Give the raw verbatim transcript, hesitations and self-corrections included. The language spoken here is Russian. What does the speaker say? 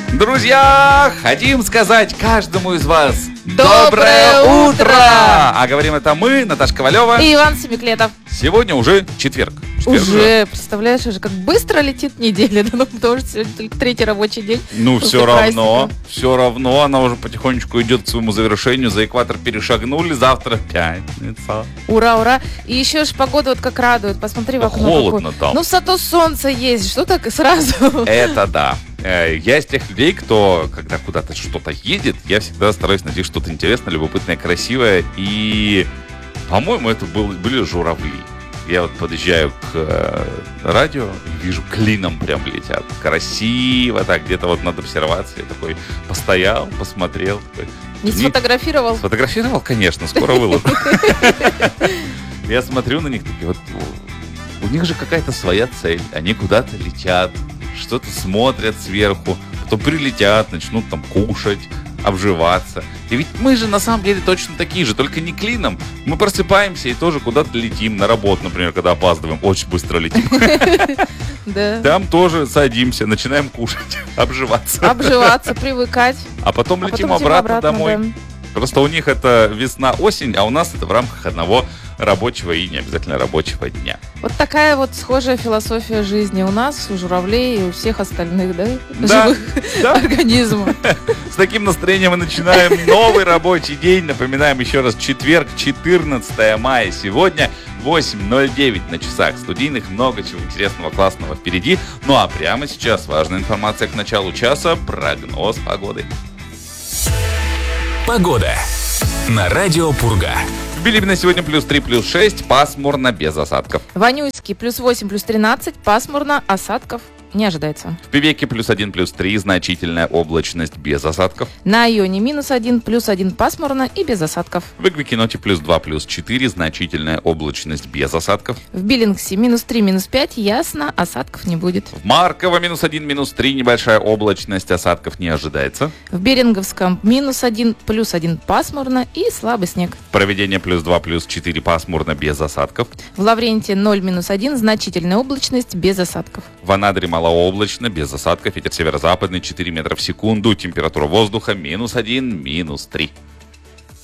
Друзья, хотим сказать каждому из вас Доброе утро! А говорим это мы, Наташа Ковалева и Иван Семиклетов. Сегодня уже четверг. четверг уже, представляешь, уже как быстро летит неделя, да, ну, потому что сегодня только третий рабочий день. Ну, все равно, праздника. все равно, она уже потихонечку идет к своему завершению, за экватор перешагнули, завтра пятница. Ура, ура! И еще же погода вот как радует, посмотри в окно. Холодно какое. там. Ну, зато солнце есть, что так и сразу. Это да. Я из тех людей, кто, когда куда-то что-то едет, я всегда стараюсь найти что-то интересное, любопытное, красивое. И, по-моему, это был, были журавли. Я вот подъезжаю к э, радио и вижу, клином прям летят. Красиво так, где-то вот над обсервацией. Такой постоял, посмотрел. Такой, не сфотографировал? Сфотографировал, конечно, скоро выложу. Я смотрю на них, такие вот, у них же какая-то своя цель. Они куда-то летят, что-то смотрят сверху, потом прилетят, начнут там кушать, обживаться. И ведь мы же на самом деле точно такие же, только не клином. Мы просыпаемся и тоже куда-то летим на работу, например, когда опаздываем, очень быстро летим. Там тоже садимся, начинаем кушать, обживаться. Обживаться, привыкать. А потом летим обратно домой. Просто у них это весна-осень, а у нас это в рамках одного рабочего и не обязательно рабочего дня. Вот такая вот схожая философия жизни у нас, у журавлей и у всех остальных, да? Да, живых да. организмов. С таким настроением мы начинаем новый рабочий день. Напоминаем еще раз, четверг, четырнадцатое мая. Сегодня восемь ноль девять на часах студийных. Много чего интересного, классного впереди. Ну а прямо сейчас важная информация к началу часа. Прогноз погоды. Погода на радио Пурга. В Билибино сегодня плюс три, плюс шесть, пасмурно, без осадков. В Анюйске плюс восемь, плюс тринадцать, пасмурно, осадков не ожидается. В Певеке плюс один, плюс три, значительная облачность, без осадков. На Айоне минус один, плюс один, пасмурно и без осадков. В Игвикиноте плюс два, плюс четыре, значительная облачность, без осадков. В Биллингсе минус три, минус пять, ясно, осадков не будет. В Марково минус один, минус три, небольшая облачность, осадков не ожидается. В Беринговском минус один, плюс один, пасмурно и слабый снег. Проведение плюс два, плюс четыре, пасмурно, без осадков. В Лавренте ноль, минус один, значительная облачность, без осадков. В Анадыре малооблачно, без осадков, ветер северо-западный, четыре метра в секунду, температура воздуха минус один, минус три.